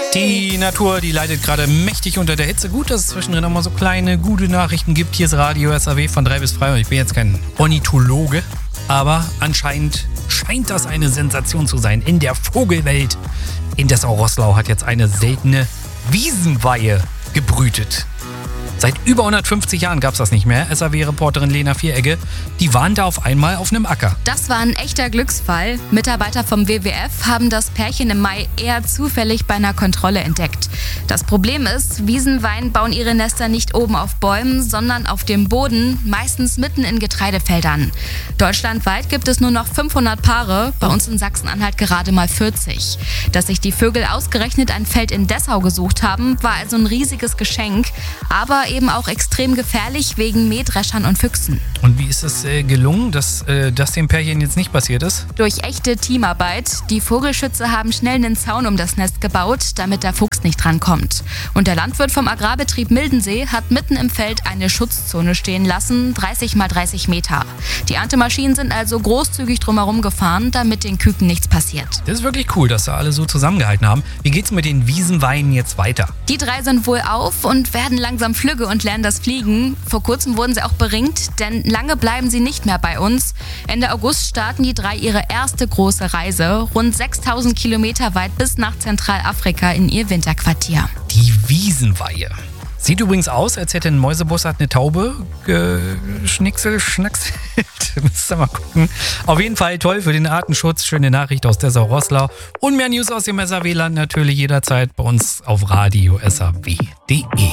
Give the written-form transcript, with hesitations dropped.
Die Natur, die leidet gerade mächtig unter der Hitze. Gut, dass es zwischendrin auch mal so kleine, gute Nachrichten gibt. Hier ist Radio SAW von 3 bis 3. Und ich bin jetzt kein Ornithologe, aber anscheinend scheint das eine Sensation zu sein in der Vogelwelt. In Dessau-Roßlau hat jetzt eine seltene Wiesenweihe gebrütet. Seit über 150 Jahren gab es das nicht mehr. SAW-Reporterin Lena Vieregge, die waren da auf einmal auf einem Acker. Das war ein echter Glücksfall. Mitarbeiter vom WWF haben das Pärchen im Mai eher zufällig bei einer Kontrolle entdeckt. Das Problem ist, Wiesenweihen bauen ihre Nester nicht oben auf Bäumen, sondern auf dem Boden, meistens mitten in Getreidefeldern. Deutschlandweit gibt es nur noch 500 Paare, bei uns in Sachsen-Anhalt gerade mal 40. Dass sich die Vögel ausgerechnet ein Feld in Dessau gesucht haben, war also ein riesiges Geschenk, aber eben auch extrem gefährlich wegen Mähdreschern und Füchsen. Und wie ist es gelungen, dass das dem Pärchen jetzt nicht passiert ist? Durch echte Teamarbeit. Die Vogelschützer haben schnell einen Zaun um das Nest gebaut, damit der Fuchs nicht drankommt. Und der Landwirt vom Agrarbetrieb Mildensee hat mitten im Feld eine Schutzzone stehen lassen, 30 mal 30 Meter. Die Erntemaschinen sind also großzügig drumherum gefahren, damit den Küken nichts passiert. Das ist wirklich cool, dass da alle so zusammengehalten haben. Wie geht's mit den Wiesenweihen jetzt weiter? Die 3 sind wohl auf und werden langsam flügge und lernen das Fliegen. Vor kurzem wurden sie auch beringt, denn lange bleiben sie nicht mehr bei uns. Ende August starten die 3 ihre erste große Reise, rund 6000 Kilometer weit bis nach Zentralafrika in ihr Winterquartier. Die Wiesenweihe. Sieht übrigens aus, als hätte ein Mäusebussard eine Taube schnackselt. Müsst ihr mal gucken. Auf jeden Fall toll für den Artenschutz. Schöne Nachricht aus Dessau-Roßlau. Und mehr News aus dem SAW-Land natürlich jederzeit bei uns auf radio SAW.de.